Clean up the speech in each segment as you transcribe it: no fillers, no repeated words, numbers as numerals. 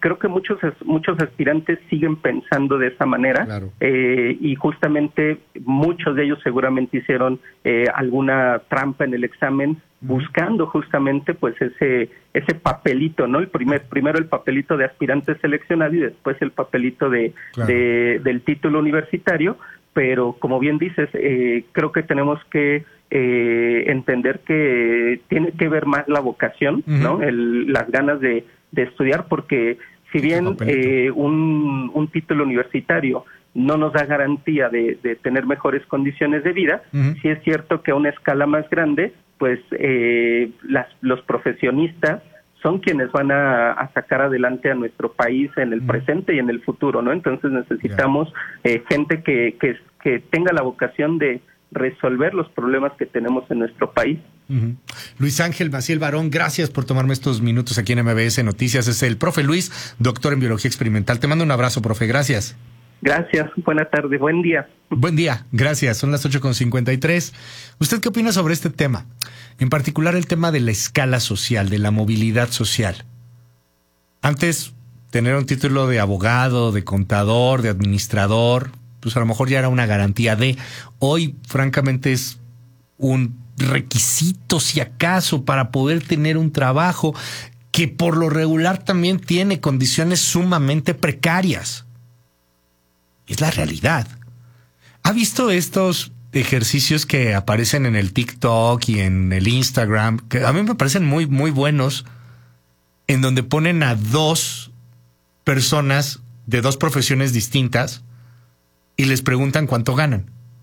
creo que muchos aspirantes siguen pensando de esa manera. Claro. Y justamente muchos de ellos seguramente hicieron alguna trampa en el examen, buscando justamente pues ese papelito, ¿no? Primero el papelito de aspirante seleccionado y después el papelito del título universitario. Pero como bien dices, creo que tenemos que entender que tiene que ver más la vocación, ¿no? Las ganas de estudiar, porque si bien un título universitario no nos da garantía de tener mejores condiciones de vida, sí es cierto que a una escala más grande, pues los profesionistas son quienes van a sacar adelante a nuestro país en el presente y en el futuro, ¿no? Entonces necesitamos gente que tenga la vocación de resolver los problemas que tenemos en nuestro país. Luis Ángel Maciel Barón, gracias por tomarme estos minutos aquí en MBS Noticias. Es el profe Luis, doctor en Biología Experimental. Te mando un abrazo, profe. Gracias. Gracias. Buena tarde. Buen día. Buen día. Gracias. Son las 8:53. ¿Usted qué opina sobre este tema? En particular el tema de la escala social, de la movilidad social. Antes, tener un título de abogado, de contador, de administrador, pues a lo mejor ya era una garantía de. Hoy, francamente, es un requisito, si acaso, para poder tener un trabajo que por lo regular también tiene condiciones sumamente precarias. Es la realidad. ¿Ha visto estos ejercicios que aparecen en el TikTok y en el Instagram? Que a mí me parecen muy, muy buenos, en donde ponen a dos personas de dos profesiones distintas y les preguntan cuánto ganan.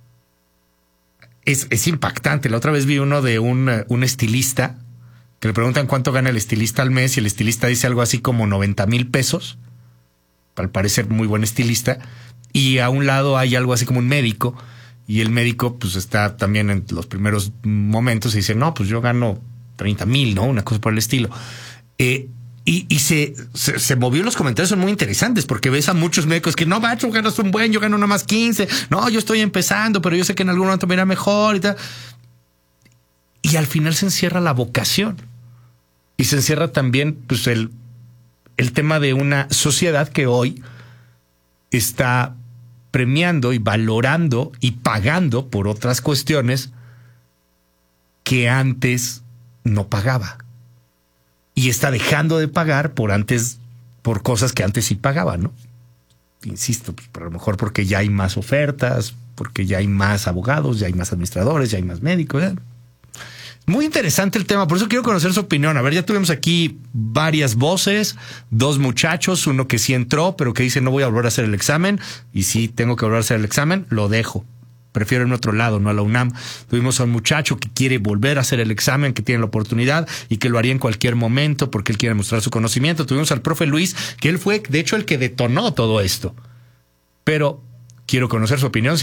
Es impactante. La otra vez vi uno de un estilista, que le preguntan cuánto gana el estilista al mes, y el estilista dice algo así como 90,000 pesos. Al parecer muy buen estilista. Y a un lado hay algo así como un médico, y el médico pues está también en los primeros momentos y dice, no, pues yo gano 30,000, ¿no? Una cosa por el estilo. Y se movió. Los comentarios son muy interesantes, porque ves a muchos médicos que no, macho, ganas un buen, yo gano nomás 15. No, yo estoy empezando, pero yo sé que en algún momento me irá mejor y tal. Y al final se encierra la vocación. Y se encierra también pues el tema de una sociedad que hoy está premiando y valorando y pagando por otras cuestiones que antes no pagaba. Y está dejando de pagar por cosas que antes sí pagaba, ¿no? Insisto, pues a lo mejor porque ya hay más ofertas, porque ya hay más abogados, ya hay más administradores, ya hay más médicos. Muy interesante el tema, por eso quiero conocer su opinión. A ver, ya tuvimos aquí varias voces, dos muchachos, uno que sí entró, pero que dice no voy a volver a hacer el examen, y sí tengo que volver a hacer el examen, lo dejo. Prefiero en otro lado, no a la UNAM. Tuvimos a un muchacho que quiere volver a hacer el examen, que tiene la oportunidad y que lo haría en cualquier momento porque él quiere mostrar su conocimiento. Tuvimos al profe Luis, que él fue, de hecho, el que detonó todo esto. Pero quiero conocer su opinión,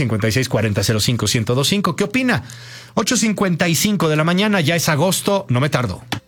5640-05-1025. ¿Qué opina? 8:55 de la mañana, ya es agosto, no me tardo.